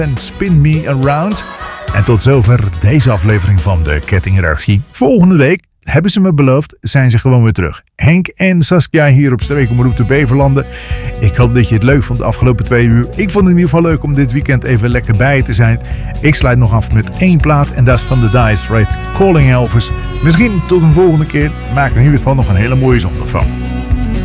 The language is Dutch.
en Spin Me Around. En tot zover deze aflevering van de Kettingreactie. Volgende week, hebben ze me beloofd, zijn ze gewoon weer terug. Henk en Saskia hier op Streekomroep de Beverlanden. Ik hoop dat je het leuk vond de afgelopen 2 uur. Ik vond het in ieder geval leuk om dit weekend even lekker bij je te zijn. Ik sluit nog af met 1 plaat en dat is van de Dire Straits, Calling Elvis. Misschien tot een volgende keer. Maak er in ieder geval nog een hele mooie zondag van.